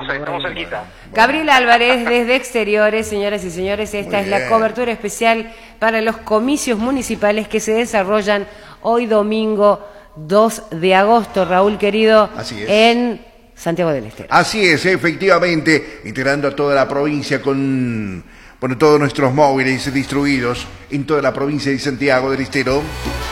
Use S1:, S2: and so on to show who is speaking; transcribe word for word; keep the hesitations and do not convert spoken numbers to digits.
S1: estamos ahí, estamos cerquita.
S2: Gabriel Álvarez desde Exteriores, señoras y señores, esta
S3: Muy
S2: es la
S3: bien.
S2: cobertura especial para los comicios municipales que se desarrollan hoy domingo dos de agosto, Raúl querido,
S3: Así es.
S2: en Santiago del Estero.
S3: Así es, efectivamente, integrando a toda la provincia con, bueno, todos nuestros móviles distribuidos en toda la provincia de Santiago del Estero.